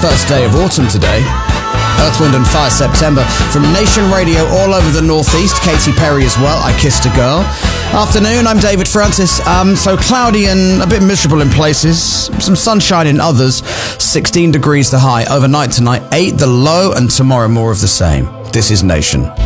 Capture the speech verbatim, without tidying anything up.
first day of autumn today. Earth, Wind and Fire September from Nation Radio all over the Northeast. Katy Perry as well, I Kissed a Girl. Afternoon, I'm David Francis. Um, so cloudy and a bit miserable in places, some sunshine in others. sixteen degrees the high. Overnight tonight, eight the low, and tomorrow more of the same. This is Nation.